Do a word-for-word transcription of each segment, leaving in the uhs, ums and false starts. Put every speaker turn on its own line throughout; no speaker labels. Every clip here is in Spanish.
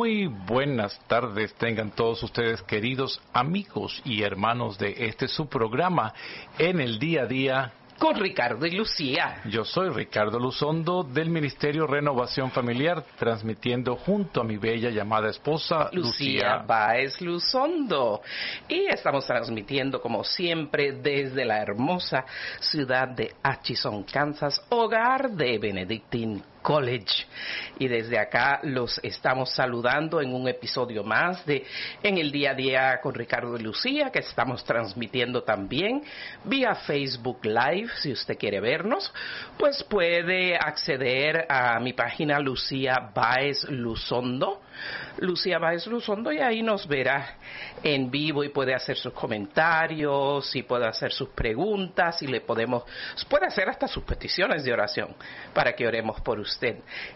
Muy buenas tardes tengan todos ustedes, queridos amigos y hermanos de este su programa En el Día a Día
con Ricardo y Lucía.
Yo soy Ricardo Luzondo del Ministerio Renovación Familiar, transmitiendo junto a mi bella llamada esposa
Lucía, Lucía Báez Luzondo. Y estamos transmitiendo como siempre desde la hermosa ciudad de Atchison, Kansas, hogar de Benedictine College. Y desde acá los estamos saludando en un episodio más de En el Día a Día con Ricardo y Lucía, que estamos transmitiendo también vía Facebook Live. Si usted quiere vernos, pues puede acceder a mi página Lucía Báez Luzondo, Lucía Báez Luzondo, y ahí nos verá en vivo y puede hacer sus comentarios y puede hacer sus preguntas y le podemos, puede hacer hasta sus peticiones de oración para que oremos por usted.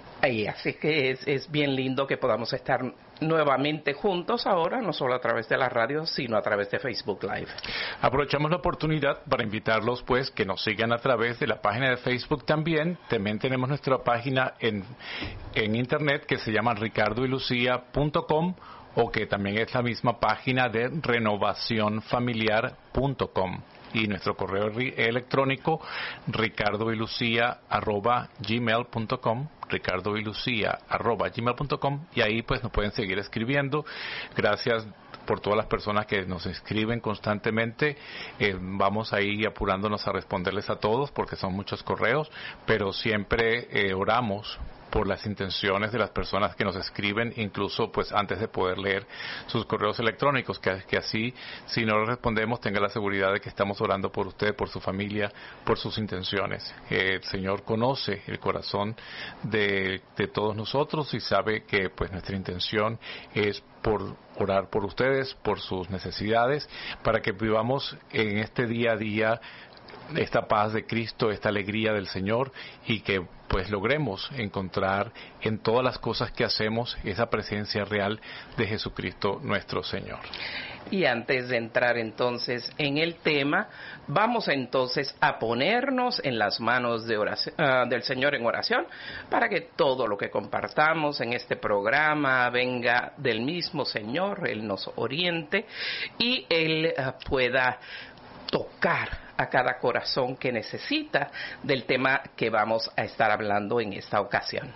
Y así que es, es bien lindo que podamos estar nuevamente juntos ahora, no solo a través de la radio, sino a través de Facebook Live.
Aprovechamos la oportunidad para invitarlos, pues, que nos sigan a través de la página de Facebook también. También tenemos nuestra página en, en internet que se llama ricardo y lucía punto com, o que también es la misma página de renovación familiar punto com. Y nuestro correo electrónico ricardoylucia arroba gmail punto com, ricardoylucia arroba gmail punto com, y ahí pues nos pueden seguir escribiendo. Gracias por todas las personas que nos escriben constantemente. Eh, vamos ahí apurándonos a responderles a todos porque son muchos correos, pero siempre eh, oramos por las intenciones de las personas que nos escriben, incluso pues antes de poder leer sus correos electrónicos, que, que así, si no les respondemos, tenga la seguridad de que estamos orando por usted, por su familia, por sus intenciones. Eh, el Señor conoce el corazón de, de todos nosotros y sabe que pues nuestra intención es por orar por ustedes, por sus necesidades, para que vivamos en este día a día esta paz de Cristo, esta alegría del Señor, y que pues logremos encontrar en todas las cosas que hacemos esa presencia real de Jesucristo nuestro Señor.
Y antes de entrar entonces en el tema, vamos entonces a ponernos en las manos de oración, uh, del Señor en oración, para que todo lo que compartamos en este programa venga del mismo Señor, Él nos oriente y Él uh, pueda tocar a cada corazón que necesita del tema que vamos a estar hablando en esta ocasión.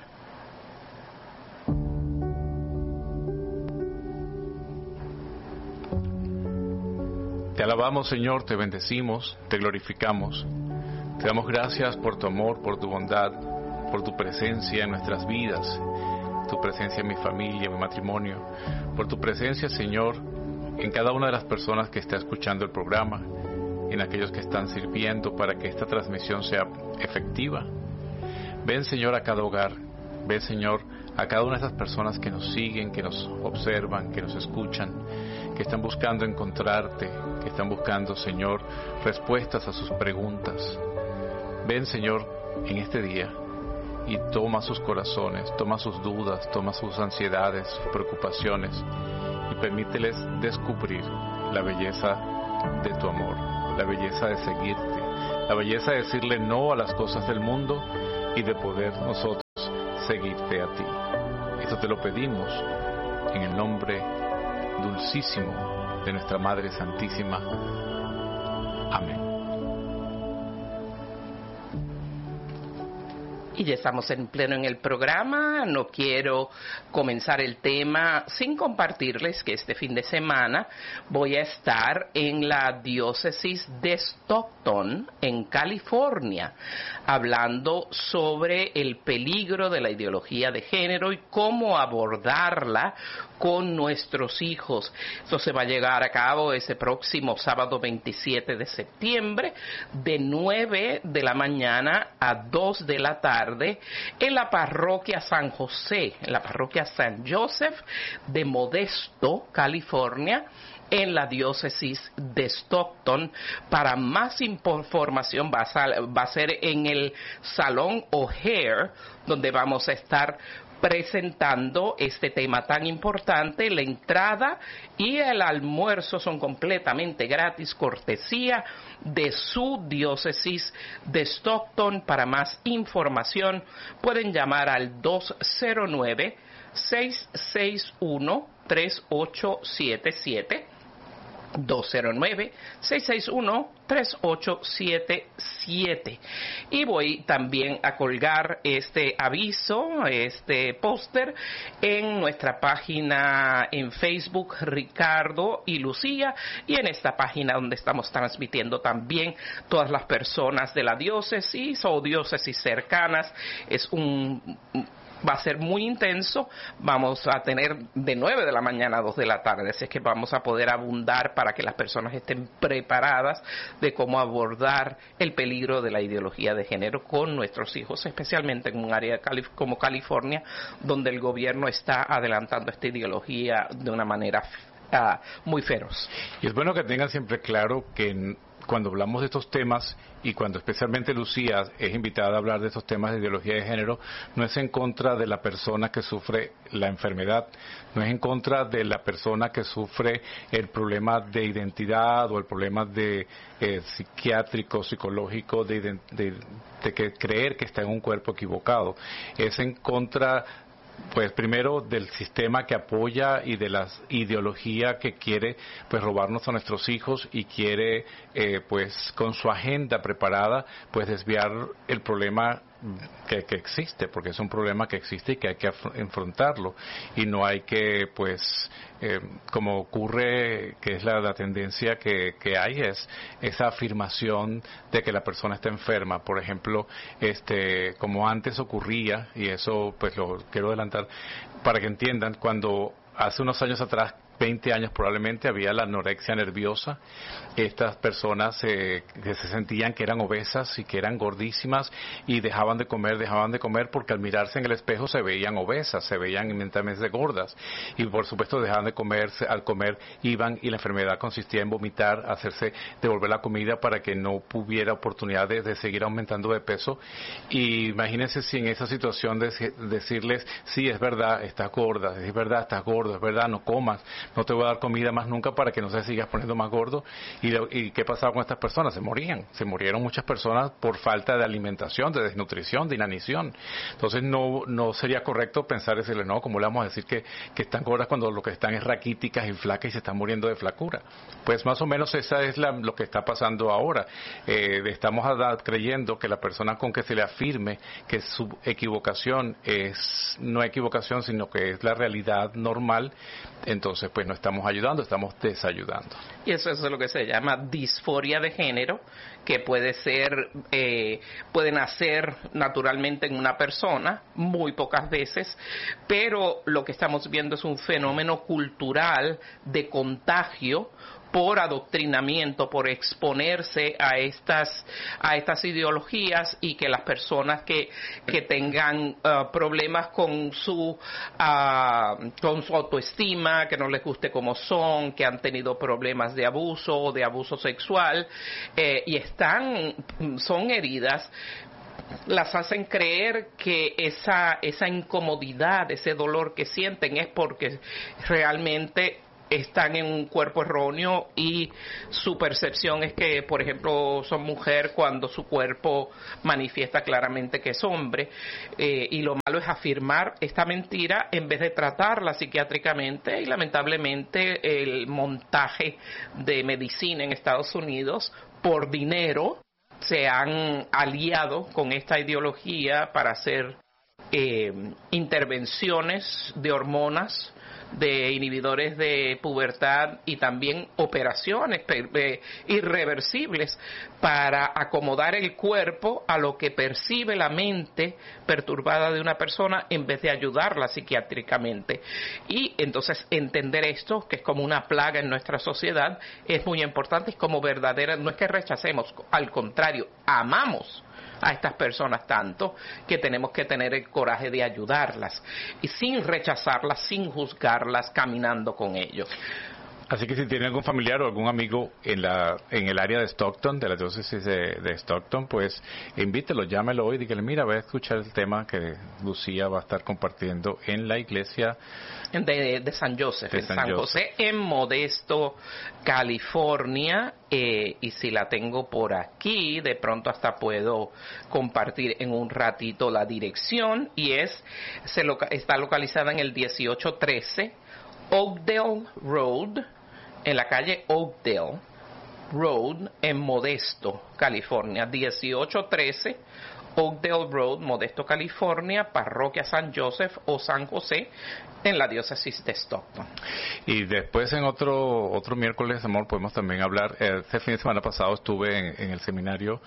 Te alabamos, Señor, te bendecimos, te glorificamos. Te damos gracias por tu amor, por tu bondad, por tu presencia en nuestras vidas, tu presencia en mi familia, en mi matrimonio, por tu presencia, Señor, en cada una de las personas que está escuchando el programa, en aquellos que están sirviendo para que esta transmisión sea efectiva. Ven, Señor, a cada hogar. Ven, Señor, a cada una de esas personas que nos siguen, que nos observan, que nos escuchan, que están buscando encontrarte, que están buscando, Señor, respuestas a sus preguntas. Ven, Señor, en este día y toma sus corazones, toma sus dudas, toma sus ansiedades, sus preocupaciones, y permíteles descubrir la belleza de tu amor, la belleza de seguirte, la belleza de decirle no a las cosas del mundo y de poder nosotros seguirte a ti. Esto te lo pedimos en el nombre dulcísimo de nuestra Madre Santísima. Amén.
Y ya estamos en pleno en el programa. No quiero comenzar el tema sin compartirles que este fin de semana voy a estar en la diócesis de Stockton, en California, hablando sobre el peligro de la ideología de género y cómo abordarla con nuestros hijos. Esto se va a llevar a cabo ese próximo sábado veintisiete de septiembre, de nueve de la mañana a dos de la tarde, en la parroquia San José, en la parroquia San Joseph de Modesto, California, en la diócesis de Stockton. Para más información va a, sal, va a ser en el Salón O'Hare, donde vamos a estar presentando este tema tan importante. La entrada y el almuerzo son completamente gratis, cortesía de su diócesis de Stockton. Para más información pueden llamar al dos cero nueve, seis seis uno, tres ocho siete siete. dos cero nueve, seis seis uno, tres ocho siete siete. Y voy también a colgar este aviso, este póster, en nuestra página en Facebook, Ricardo y Lucía, y en esta página donde estamos transmitiendo también todas las personas de la diócesis o diócesis cercanas. Es un... Va a ser muy intenso, vamos a tener de nueve de la mañana a dos de la tarde, así es que vamos a poder abundar para que las personas estén preparadas de cómo abordar el peligro de la ideología de género con nuestros hijos, especialmente en un área como California, donde el gobierno está adelantando esta ideología de una manera uh, muy feroz.
Y es bueno que tengan siempre claro que cuando hablamos de estos temas, y cuando especialmente Lucía es invitada a hablar de estos temas de ideología de género, no es en contra de la persona que sufre la enfermedad, no es en contra de la persona que sufre el problema de identidad o el problema de eh, psiquiátrico, psicológico, de, de, de, de que creer que está en un cuerpo equivocado, es en contra, pues primero del sistema que apoya y de la ideología que quiere pues robarnos a nuestros hijos y quiere eh, pues con su agenda preparada pues desviar el problema que, que existe, porque es un problema que existe y que hay que enfrentarlo, y no hay que pues eh, como ocurre, que es la, la tendencia que, que hay, es esa afirmación de que la persona está enferma. Por ejemplo, este como antes ocurría, y eso pues lo quiero adelantar para que entiendan, cuando hace unos años atrás, veinte años probablemente, había la anorexia nerviosa. Estas personas eh, que se sentían que eran obesas y que eran gordísimas y dejaban de comer, dejaban de comer porque al mirarse en el espejo se veían obesas, se veían inmensamente gordas, y por supuesto dejaban de comer, al comer iban, y la enfermedad consistía en vomitar, hacerse devolver la comida para que no hubiera oportunidad de, de seguir aumentando de peso. Y imagínense si en esa situación de, decirles, sí, es verdad, estás gorda, es verdad, estás gordo, es verdad, no comas, no te voy a dar comida más nunca para que no se sigas poniendo más gordo. ¿Y, y qué pasaba con estas personas? Se morían. Se murieron muchas personas por falta de alimentación, de desnutrición, de inanición. Entonces no no sería correcto pensar, decirle, no, ¿cómo le vamos a decir que, que están gordas cuando lo que están es raquíticas y flacas y se están muriendo de flacura? Pues más o menos esa es la, lo que está pasando ahora. Eh, estamos a dar, creyendo que la persona con que se le afirme que su equivocación es no equivocación, sino que es la realidad normal, entonces pues no estamos ayudando, estamos desayudando.
Y eso es lo que se llama disforia de género, que puede ser, eh, puede nacer naturalmente en una persona, muy pocas veces, pero lo que estamos viendo es un fenómeno cultural de contagio por adoctrinamiento, por exponerse a estas a estas ideologías, y que las personas que que tengan uh, problemas con su uh, con su autoestima, que no les guste como son, que han tenido problemas de abuso o de abuso sexual eh, y están son heridas, las hacen creer que esa esa incomodidad, ese dolor que sienten es porque realmente están en un cuerpo erróneo, y su percepción es que, por ejemplo, son mujer cuando su cuerpo manifiesta claramente que es hombre, eh, y lo malo es afirmar esta mentira en vez de tratarla psiquiátricamente. Y lamentablemente el montaje de medicina en Estados Unidos, por dinero, se han aliado con esta ideología para hacer eh, intervenciones de hormonas, de inhibidores de pubertad, y también operaciones eh, irreversibles para acomodar el cuerpo a lo que percibe la mente perturbada de una persona, en vez de ayudarla psiquiátricamente. Y entonces entender esto, que es como una plaga en nuestra sociedad, es muy importante. Es como verdadera, no es que rechacemos, al contrario, amamos a estas personas tanto que tenemos que tener el coraje de ayudarlas, y sin rechazarlas, sin juzgarlas, caminando con ellos.
Así que si tiene algún familiar o algún amigo en la en el área de Stockton, de la diócesis de, de Stockton, pues invítelo, llámelo hoy y dígale, mira, voy a escuchar el tema que Lucía va a estar compartiendo en la iglesia
de, de San Joseph,
de
en
San
San
Joseph.
José, en Modesto, California. Eh, y si la tengo por aquí, de pronto hasta puedo compartir en un ratito la dirección, y es se loca, está localizada en el dieciocho trece Oakdale Road, en la calle Oakdale Road, en Modesto, California. Dieciocho trece Oakdale Road, Modesto, California, Parroquia San Joseph o San José, en la diócesis de Stockton.
Y después en otro otro miércoles, amor, podemos también hablar. Este fin de semana pasado estuve en, en el seminario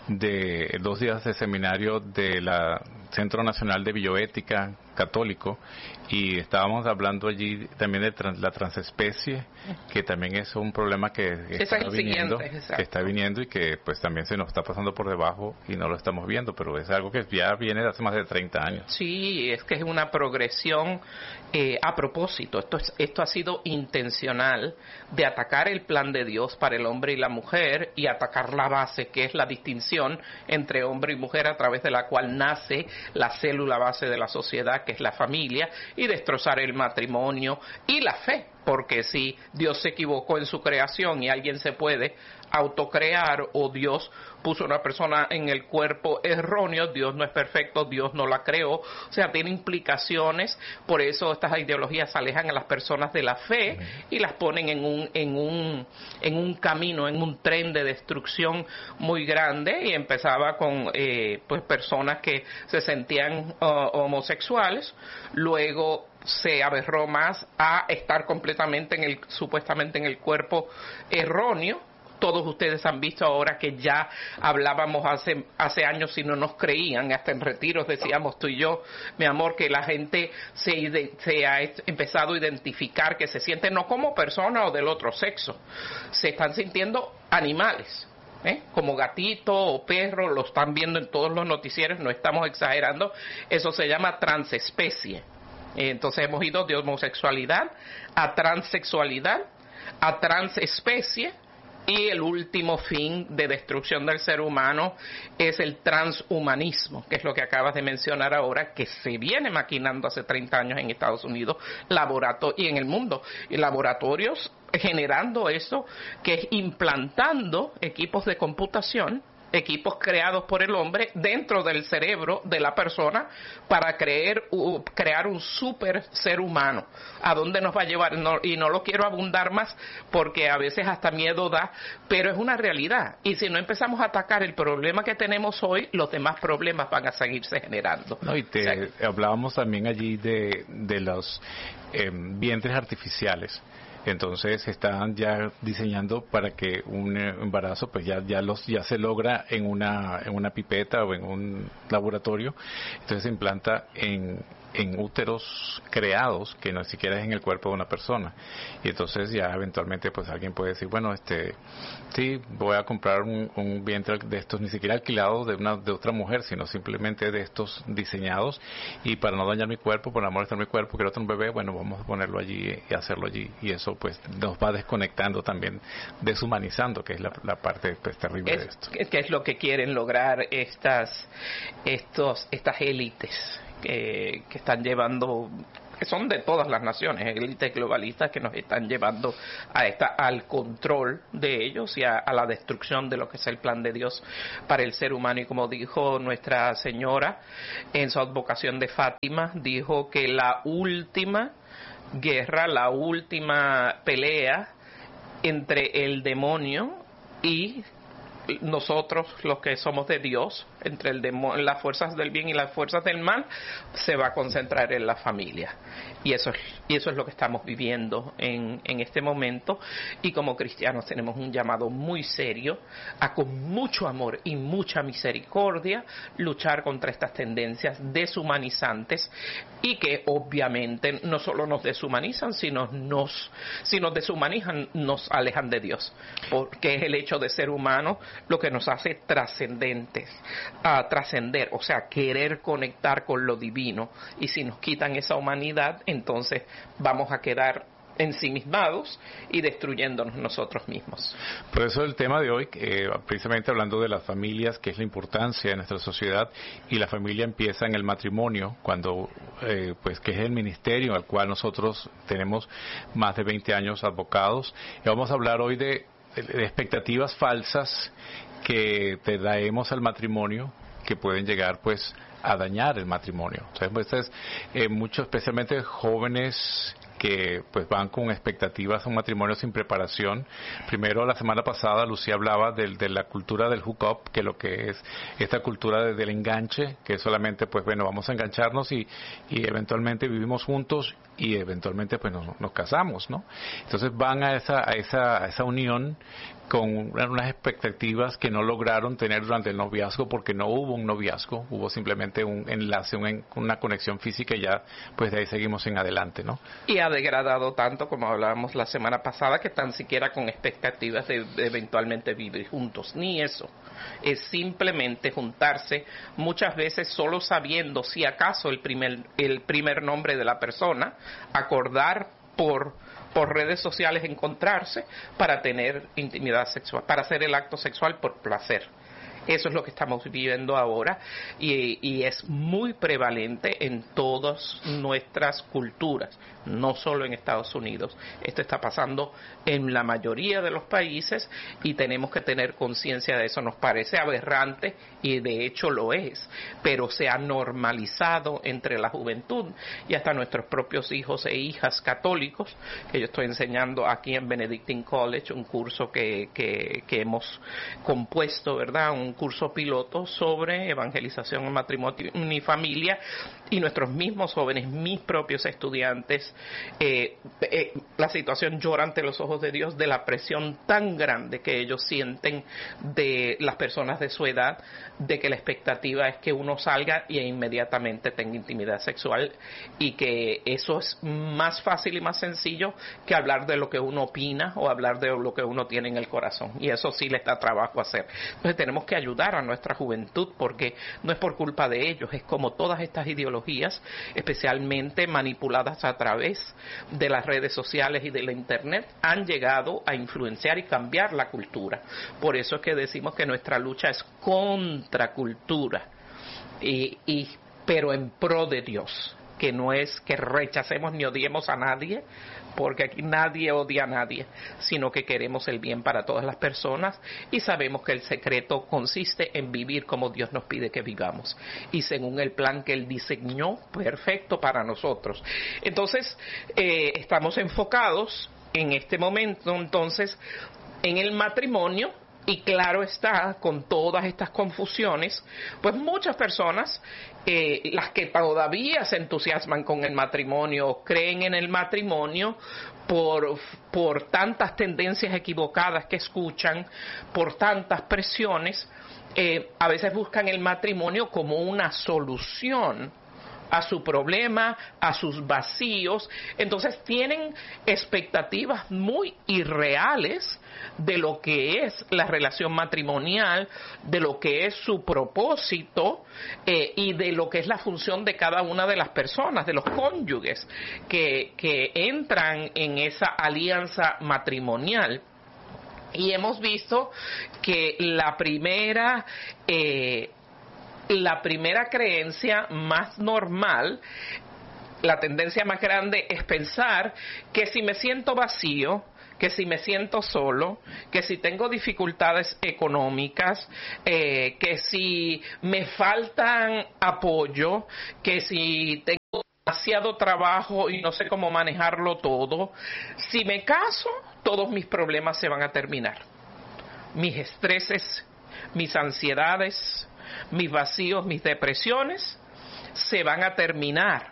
de dos días de seminario de la Centro Nacional de Bioética Católico, y estábamos hablando allí también de trans, la transespecie, que también es un problema que, que está
es
viniendo,
siguiente,
que está viniendo y que pues también se nos está pasando por debajo y no lo estamos viendo, pero es algo que ya viene de hace más de treinta años.
Sí, es que es una progresión. Eh, a propósito, esto, es, esto ha sido intencional, de atacar el plan de Dios para el hombre y la mujer, y atacar la base, que es la distinción entre hombre y mujer, a través de la cual nace la célula base de la sociedad, que es la familia, y destrozar el matrimonio y la fe. Porque si Dios se equivocó en su creación y alguien se puede autocrear, o Dios puso una persona en el cuerpo erróneo, Dios no es perfecto, Dios no la creó, o sea, tiene implicaciones. Por eso estas ideologías alejan a las personas de la fe y las ponen en un en un en un camino, en un tren de destrucción muy grande. Y empezaba con eh, pues personas que se sentían uh, homosexuales, luego se aberró más a estar completamente en el supuestamente en el cuerpo erróneo. Todos ustedes han visto ahora que ya hablábamos hace hace años y no nos creían, hasta en retiros decíamos tú y yo, mi amor, que la gente se, se ha empezado a identificar, que se siente no como persona o del otro sexo, se están sintiendo animales. ¿Eh? Como gatito o perro, lo están viendo en todos los noticieros, no estamos exagerando. Eso se llama transespecie. Entonces hemos ido de homosexualidad a transexualidad, a transespecie, y el último fin de destrucción del ser humano es el transhumanismo, que es lo que acabas de mencionar ahora, que se viene maquinando hace treinta años en Estados Unidos laborato- y en el mundo, y laboratorios generando eso, que es implantando equipos de computación, equipos creados por el hombre dentro del cerebro de la persona para creer, uh, crear un super ser humano. ¿A dónde nos va a llevar? No, y no lo quiero abundar más porque a veces hasta miedo da, pero es una realidad. Y si no empezamos a atacar el problema que tenemos hoy, los demás problemas van a seguirse generando.
No, y te, o sea, hablábamos también allí de, de los eh, vientres artificiales. Entonces están ya diseñando para que un embarazo pues ya ya los ya se logra en una en una pipeta o en un laboratorio. Entonces se implanta en en úteros creados que no siquiera es en el cuerpo de una persona, y entonces ya eventualmente pues alguien puede decir, bueno, este sí, voy a comprar un, un vientre de estos, ni siquiera alquilados de una de otra mujer, sino simplemente de estos diseñados, y para no dañar mi cuerpo, por no molestar mi cuerpo, quiero otro un bebé, bueno, vamos a ponerlo allí y hacerlo allí, y eso pues nos va desconectando también, deshumanizando, que es la, la parte pues terrible
es,
de esto.
Que es lo que quieren lograr estas estos estas élites que, que están llevando, que son de todas las naciones, élites globalistas que nos están llevando a esta, al control de ellos y a, a la destrucción de lo que es el plan de Dios para el ser humano. Y como dijo Nuestra Señora en su advocación de Fátima, dijo que la última guerra, la última pelea entre el demonio y nosotros, los que somos de Dios, entre el demonio, las fuerzas del bien y las fuerzas del mal, se va a concentrar en la familia. Y eso es, y eso es lo que estamos viviendo en, en este momento. Y como cristianos tenemos un llamado muy serio a, con mucho amor y mucha misericordia, luchar contra estas tendencias deshumanizantes, y que obviamente no solo nos deshumanizan, sino nos, si nos deshumanizan, nos alejan de Dios, porque es el hecho de ser humano lo que nos hace trascendentes, a trascender, o sea, querer conectar con lo divino. Y si nos quitan esa humanidad, entonces vamos a quedar ensimismados y destruyéndonos nosotros mismos.
Por eso el tema de hoy, eh, precisamente hablando de las familias, que es la importancia de nuestra sociedad, y la familia empieza en el matrimonio, cuando eh, pues que es el ministerio al cual nosotros tenemos más de veinte años advocados, y vamos a hablar hoy de, de expectativas falsas que traemos al matrimonio, que pueden llegar pues a dañar el matrimonio. Entonces, pues, es, eh, muchos, especialmente jóvenes que pues van con expectativas a un matrimonio sin preparación. Primero, la semana pasada Lucía hablaba de, de la cultura del hook-up, que lo que es esta cultura de, del enganche, que solamente pues bueno, vamos a engancharnos y, y eventualmente vivimos juntos y eventualmente pues nos, nos casamos, ¿no? Entonces van a esa, a esa, a esa unión con unas expectativas que no lograron tener durante el noviazgo, porque no hubo un noviazgo, hubo simplemente un enlace, un, una conexión física, y ya pues de ahí seguimos en adelante, ¿no?
Y ha degradado tanto, como hablábamos la semana pasada, que tan siquiera con expectativas de, de eventualmente vivir juntos, ni eso. Es simplemente juntarse, muchas veces solo sabiendo si acaso el primer, el primer nombre de la persona, acordar por por redes sociales encontrarse para tener intimidad sexual, para hacer el acto sexual por placer. Eso es lo que estamos viviendo ahora y, y es muy prevalente en todas nuestras culturas, no solo en Estados Unidos. Esto está pasando en la mayoría de los países y tenemos que tener conciencia de eso. Nos parece aberrante y de hecho lo es, pero se ha normalizado entre la juventud y hasta nuestros propios hijos e hijas católicos, que yo estoy enseñando aquí en Benedictine College, un curso que, que, que hemos compuesto, ¿verdad? Un curso piloto sobre evangelización en matrimonio y familia, y nuestros mismos jóvenes, mis propios estudiantes, eh, eh, la situación llora ante los ojos de Dios de la presión tan grande que ellos sienten de las personas de su edad, de que la expectativa es que uno salga y inmediatamente tenga intimidad sexual, y que eso es más fácil y más sencillo que hablar de lo que uno opina o hablar de lo que uno tiene en el corazón, y eso sí les da trabajo hacer. Entonces tenemos que ayudar a nuestra juventud, porque no es por culpa de ellos, es como todas estas ideologías, especialmente manipuladas a través de las redes sociales y de la internet, han llegado a influenciar y cambiar la cultura. Por eso es que decimos que nuestra lucha es contra cultura, y, y, pero en pro de Dios, que no es que rechacemos ni odiemos a nadie, porque aquí nadie odia a nadie, sino que queremos el bien para todas las personas y sabemos que el secreto consiste en vivir como Dios nos pide que vivamos y según el plan que Él diseñó perfecto para nosotros. Entonces, eh, estamos enfocados en este momento, entonces, en el matrimonio. Y claro está, con todas estas confusiones, pues muchas personas, eh, las que todavía se entusiasman con el matrimonio, creen en el matrimonio por, por tantas tendencias equivocadas que escuchan, por tantas presiones, eh, a veces buscan el matrimonio como una solución a su problema, a sus vacíos. Entonces tienen expectativas muy irreales de lo que es la relación matrimonial, de lo que es su propósito eh, y de lo que es la función de cada una de las personas, de los cónyuges que, que entran en esa alianza matrimonial. Y hemos visto que la primera eh, la primera creencia más normal, la tendencia más grande, es pensar que si me siento vacío, que si me siento solo, que si tengo dificultades económicas, eh, que si me faltan apoyo, que si tengo demasiado trabajo y no sé cómo manejarlo todo, si me caso, todos mis problemas se van a terminar. Mis estreses, mis ansiedades, mis vacíos, mis depresiones se van a terminar,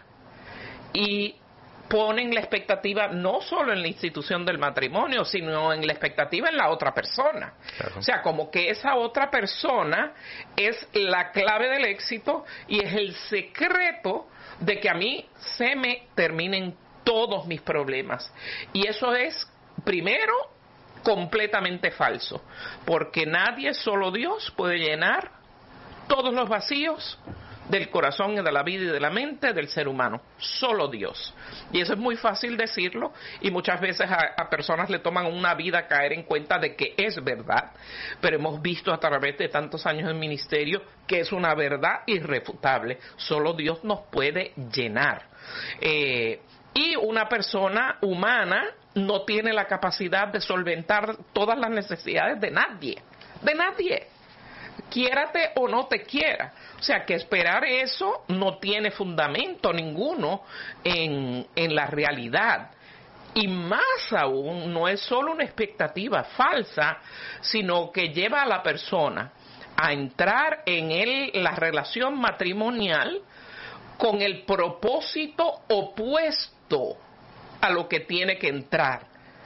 y ponen la expectativa no solo en la institución del matrimonio, sino en la expectativa en la otra persona. Claro. O sea, como que esa otra persona es la clave del éxito y es el secreto de que a mí se me terminen todos mis problemas. Y eso es, primero, completamente falso, porque nadie, solo Dios, puede llenar todos los vacíos, del corazón y de la vida y de la mente del ser humano, solo Dios. Y eso es muy fácil decirlo, y muchas veces a, a personas le toman una vida caer en cuenta de que es verdad, pero hemos visto a través de tantos años en ministerio que es una verdad irrefutable. Solo Dios nos puede llenar. Eh, y una persona humana no tiene la capacidad de solventar todas las necesidades de nadie, de nadie, quiérate o no te quiera. O sea, que esperar eso no tiene fundamento ninguno en, en la realidad. Y más aún, no es solo una expectativa falsa, sino que lleva a la persona a entrar en el, la relación matrimonial con el propósito opuesto a lo que tiene que entrar,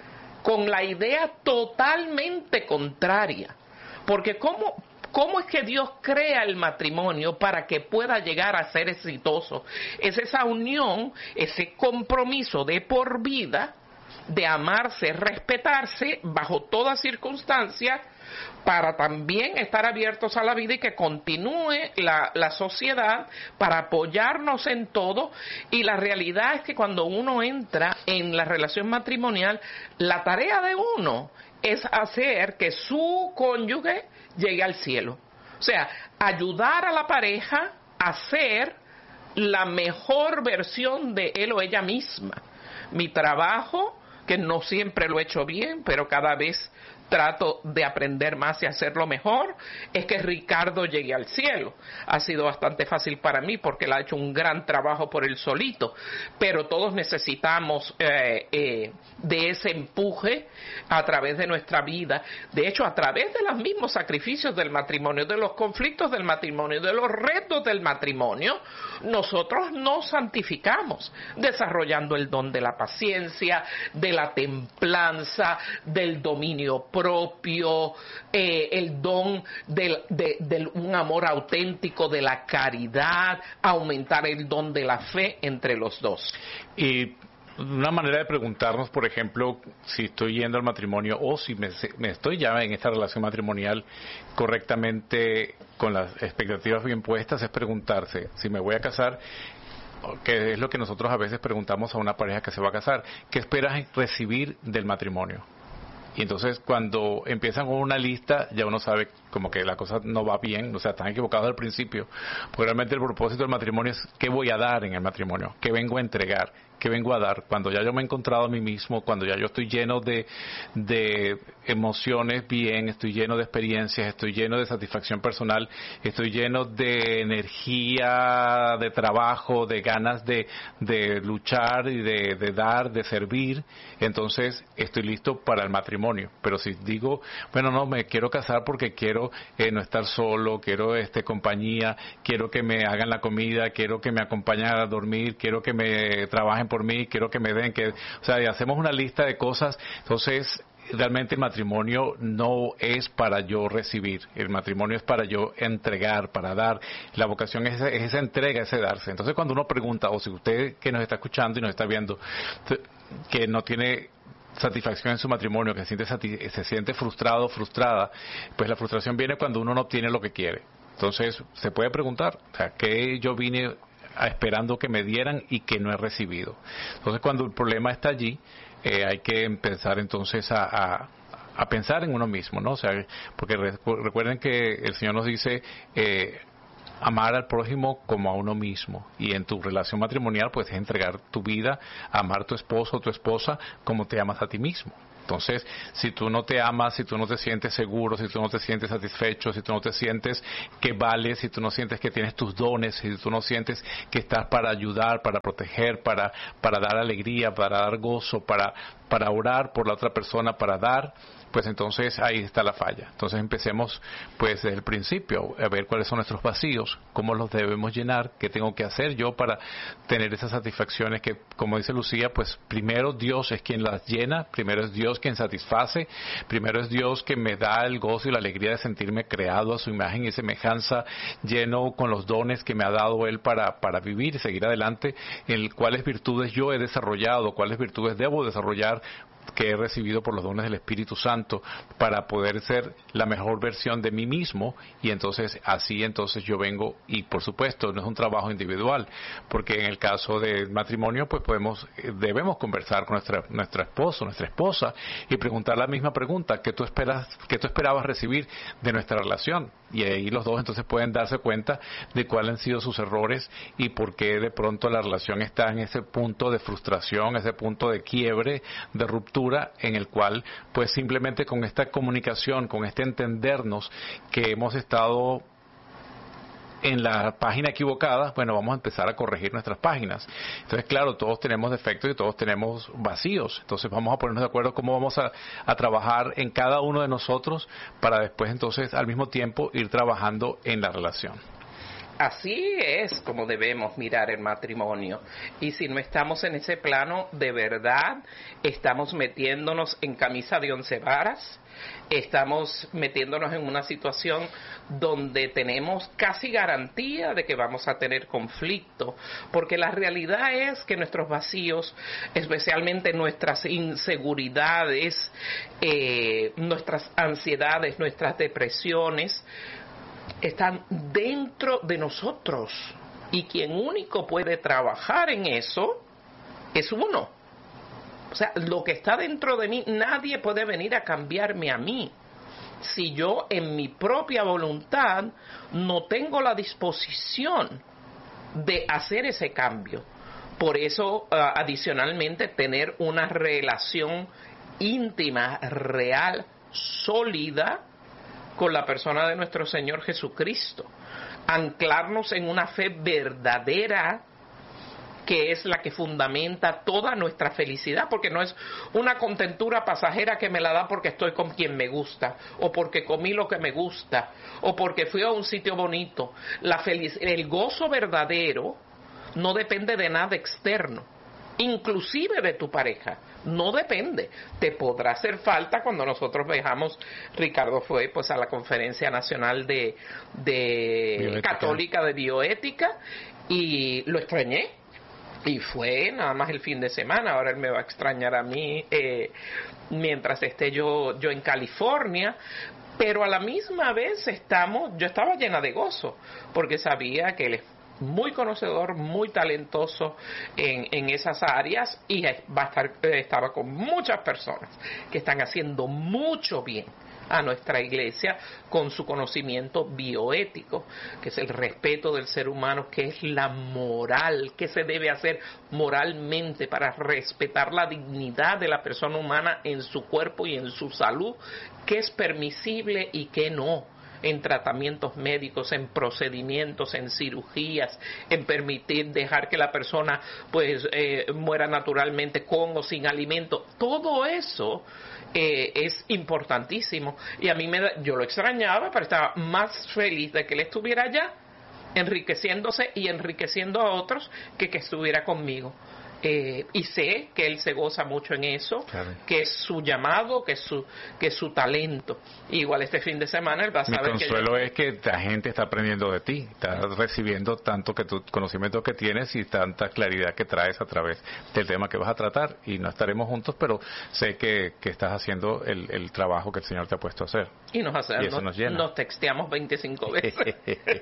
con la idea totalmente contraria. Porque ¿cómo, cómo es que Dios crea el matrimonio para que pueda llegar a ser exitoso? Es esa unión, ese compromiso de por vida, de amarse, respetarse bajo toda circunstancia, para también estar abiertos a la vida y que continúe la, la sociedad para apoyarnos en todo. Y la realidad es que cuando uno entra en la relación matrimonial, la tarea de uno es hacer que su cónyuge llegue al cielo. O sea, ayudar a la pareja a ser la mejor versión de él o ella misma. Mi trabajo, que no siempre lo he hecho bien, pero cada vez trato de aprender más y hacerlo mejor, es que Ricardo llegue al cielo. Ha sido bastante fácil para mí porque él ha hecho un gran trabajo por él solito, pero todos necesitamos eh, eh, de ese empuje a través de nuestra vida. De hecho, a través de los mismos sacrificios del matrimonio, de los conflictos del matrimonio, de los retos del matrimonio, nosotros nos santificamos, desarrollando el don de la paciencia, de la templanza, del dominio propio, eh, el don del, de, de un amor auténtico, de la caridad, aumentar el don de la fe entre los dos.
Y una manera de preguntarnos, por ejemplo, si estoy yendo al matrimonio o si me, me estoy ya en esta relación matrimonial correctamente con las expectativas bien puestas, es preguntarse si me voy a casar, que es lo que nosotros a veces preguntamos a una pareja que se va a casar: ¿qué esperas recibir del matrimonio? Y entonces cuando empiezan con una lista, ya uno sabe como que la cosa no va bien, o sea, están equivocados al principio. Porque realmente el propósito del matrimonio es qué voy a dar en el matrimonio, qué vengo a entregar, qué vengo a dar. Cuando ya yo me he encontrado a mí mismo, cuando ya yo estoy lleno de, de emociones bien, estoy lleno de experiencias, estoy lleno de satisfacción personal, estoy lleno de energía, de trabajo, de ganas de, de luchar y de, de dar, de servir, entonces estoy listo para el matrimonio. Pero si digo, bueno, no, me quiero casar porque quiero eh, no estar solo, quiero este compañía, quiero que me hagan la comida, quiero que me acompañen a dormir, quiero que me trabajen por mí, quiero que me den, que, o sea, y hacemos una lista de cosas. Entonces realmente el matrimonio no es para yo recibir, el matrimonio es para yo entregar, para dar. La vocación es esa, es esa entrega, ese darse. Entonces cuando uno pregunta, o si usted que nos está escuchando y nos está viendo, que no tiene satisfacción en su matrimonio, que se siente, se siente frustrado, frustrada, pues la frustración viene cuando uno no obtiene lo que quiere. Entonces se puede preguntar, o sea, ¿qué yo vine a esperando que me dieran y que no he recibido? Entonces cuando el problema está allí, eh, hay que empezar entonces a, a, a pensar en uno mismo, ¿no? O sea, porque recuerden que el Señor nos dice eh, amar al prójimo como a uno mismo, y en tu relación matrimonial pues es entregar tu vida, amar a tu esposo o tu esposa como te amas a ti mismo. Entonces, si tú no te amas, si tú no te sientes seguro, si tú no te sientes satisfecho, si tú no te sientes que vales, si tú no sientes que tienes tus dones, si tú no sientes que estás para ayudar, para proteger, para, para dar alegría, para dar gozo, para, para orar por la otra persona, para dar, pues entonces ahí está la falla. Entonces empecemos pues desde el principio a ver cuáles son nuestros vacíos, cómo los debemos llenar, qué tengo que hacer yo para tener esas satisfacciones que, como dice Lucía, pues primero Dios es quien las llena, primero es Dios quien satisface, primero es Dios que me da el gozo y la alegría de sentirme creado a su imagen y semejanza, lleno con los dones que me ha dado Él para, para vivir y seguir adelante, en cuáles virtudes yo he desarrollado, cuáles virtudes debo desarrollar que he recibido por los dones del Espíritu Santo para poder ser la mejor versión de mí mismo, y entonces así entonces yo vengo, y por supuesto no es un trabajo individual, porque en el caso del matrimonio pues podemos, debemos conversar con nuestra nuestra esposo, nuestra esposa, y preguntar la misma pregunta: ¿qué tú esperas, qué tú esperabas recibir de nuestra relación? Y ahí los dos entonces pueden darse cuenta de cuáles han sido sus errores y por qué de pronto la relación está en ese punto de frustración, ese punto de quiebre, de ruptura, en el cual pues simplemente con esta comunicación, con este entendernos que hemos estado en la página equivocada, bueno, vamos a empezar a corregir nuestras páginas. Entonces, claro, todos tenemos defectos y todos tenemos vacíos. Entonces, vamos a ponernos de acuerdo cómo vamos a, a trabajar en cada uno de nosotros para después, entonces, al mismo tiempo, ir trabajando en la relación.
Así es como debemos mirar el matrimonio. Y si no estamos en ese plano, de verdad, estamos metiéndonos en camisa de once varas, estamos metiéndonos en una situación donde tenemos casi garantía de que vamos a tener conflicto, porque la realidad es que nuestros vacíos, especialmente nuestras inseguridades, eh, nuestras ansiedades, nuestras depresiones, están dentro de nosotros, y quien único puede trabajar en eso es uno. O sea, lo que está dentro de mí, nadie puede venir a cambiarme a mí si yo en mi propia voluntad no tengo la disposición de hacer ese cambio. Por eso, uh, adicionalmente, tener una relación íntima, real, sólida con la persona de nuestro Señor Jesucristo, anclarnos en una fe verdadera que es la que fundamenta toda nuestra felicidad, porque no es una contentura pasajera que me la da porque estoy con quien me gusta, o porque comí lo que me gusta, o porque fui a un sitio bonito. La felic- el gozo verdadero no depende de nada externo, inclusive de tu pareja. No depende. Te podrá hacer falta. Cuando nosotros viajamos, Ricardo fue pues a la Conferencia Nacional de, de
Bioética.
Católica de Bioética, y lo extrañé. Y fue nada más el fin de semana. Ahora él me va a extrañar a mí eh, mientras esté yo, yo en California. Pero a la misma vez estamos, yo estaba llena de gozo, porque sabía que él es muy conocedor, muy talentoso en, en esas áreas, y va a estar, estaba con muchas personas que están haciendo mucho bien a nuestra iglesia con su conocimiento bioético, que es el respeto del ser humano, que es la moral, que se debe hacer moralmente para respetar la dignidad de la persona humana en su cuerpo y en su salud, qué es permisible y qué no, en tratamientos médicos, en procedimientos, en cirugías, en permitir dejar que la persona pues eh, muera naturalmente con o sin alimento. Todo eso eh, es importantísimo, y a mí me da, yo lo extrañaba, pero estaba más feliz de que él estuviera allá enriqueciéndose y enriqueciendo a otros que que estuviera conmigo. Eh, y sé que él se goza mucho en eso, claro, que es su llamado, que es su que es su talento. Igual este fin de semana él va a saber.
Mi consuelo que yo... es que la gente está aprendiendo de ti, está recibiendo tanto que tu conocimiento que tienes y tanta claridad que traes a través del tema que vas a tratar, y no estaremos juntos, pero sé que, que estás haciendo el, el trabajo que el Señor te ha puesto a hacer.
Y nos hace, y eso nos, nos llena. Nos texteamos veinticinco veces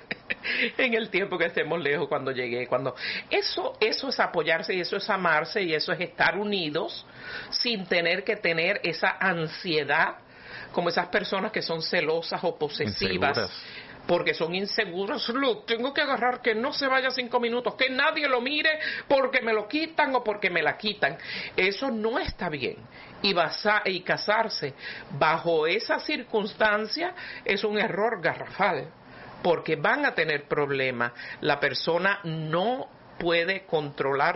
en el tiempo que estemos lejos, cuando llegué, cuando eso eso es apoyarse, y eso es amarse, y eso es estar unidos sin tener que tener esa ansiedad como esas personas que son celosas o posesivas. Inseguras. Porque son inseguras. Lo tengo que agarrar, que no se vaya cinco minutos, que nadie lo mire porque me lo quitan o porque me la quitan. Eso no está bien. Y, basa, y casarse bajo esa circunstancia es un error garrafal, porque van a tener problemas. La persona no puede controlar